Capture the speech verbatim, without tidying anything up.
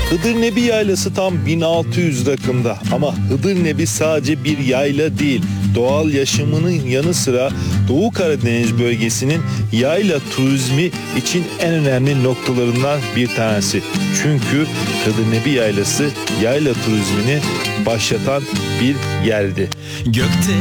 Hıdır Nebi Yaylası tam bin altı yüz rakımda ama Hıdır Nebi sadece bir yayla değil, doğal yaşamının yanı sıra Doğu Karadeniz bölgesinin yayla turizmi için en önemli noktalarından bir tanesi. Çünkü Hıdır Nebi Yaylası yayla turizmini başlatan bir yerdi. Gökte